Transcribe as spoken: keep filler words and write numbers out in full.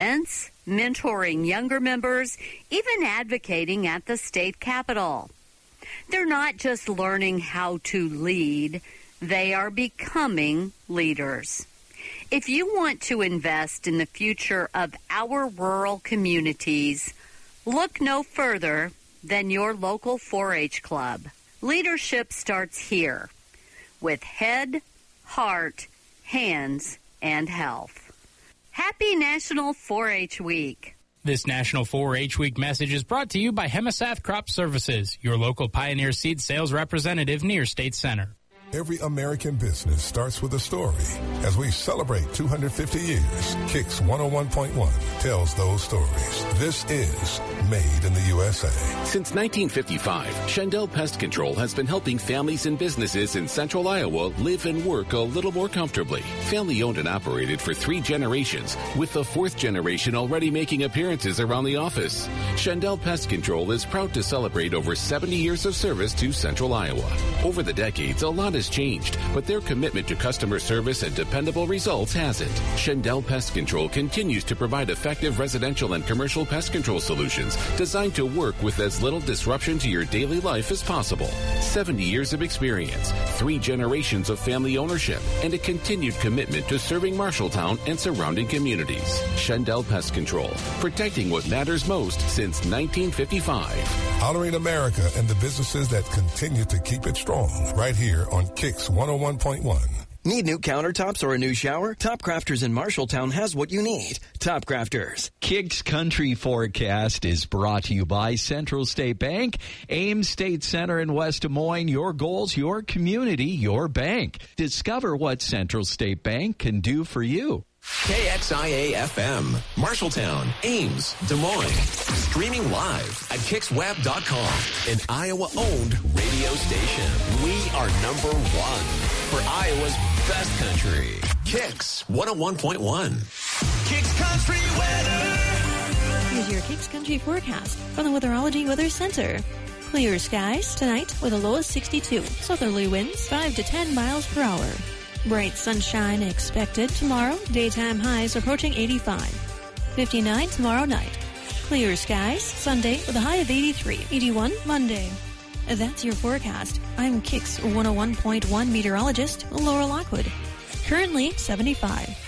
events, mentoring younger members, even advocating at the state capitol. They're not just learning how to lead, they are becoming leaders. If you want to invest in the future of our rural communities, look no further than your local four H club. Leadership starts here with head, heart, hands, and health. Happy National four H Week. This National four H Week message is brought to you by Hemasath Crop Services, your local Pioneer Seed sales representative near State Center. Every American business starts with a story. As we celebrate two hundred fifty years, Kicks one oh one point one tells those stories. This is Made in the U S A. Since nineteen fifty-five, Shendel Pest Control has been helping families and businesses in central Iowa live and work a little more comfortably. Family owned and operated for three generations, with the fourth generation already making appearances around the office. Shendel Pest Control is proud to celebrate over seventy years of service to central Iowa. Over the decades, a lot has changed, but their commitment to customer service and dependable results hasn't. Shendel Pest Control continues to provide effective residential and commercial pest control solutions designed to work with as little disruption to your daily life as possible. seventy years of experience, three generations of family ownership, and a continued commitment to serving Marshalltown and surrounding communities. Shendel Pest Control, protecting what matters most since nineteen fifty-five. Honoring America and the businesses that continue to keep it strong, right here on Kicks one oh one point one. Need new countertops or a new shower? Top Crafters in Marshalltown has what you need. Top Crafters. Kicks Country Forecast is brought to you by Central State Bank, Ames State Center in West Des Moines. Your goals, your community, your bank. Discover what Central State Bank can do for you. K X I A F M, Marshalltown, Ames, Des Moines. Streaming live at kicks web dot com, an Iowa-owned radio station. We are number one for Iowa's best country. Kicks one oh one point one. Kicks Country Weather. Here's your Kicks Country forecast from the Weatherology Weather Center. Clear skies tonight with a low of sixty-two. Southerly winds five to ten miles per hour. Bright sunshine expected tomorrow. Daytime highs approaching eighty-five. fifty-nine tomorrow night. Clear skies Sunday with a high of eighty-three. eighty-one Monday. That's your forecast. I'm Kicks one oh one point one meteorologist Laura Lockwood. Currently seventy-five.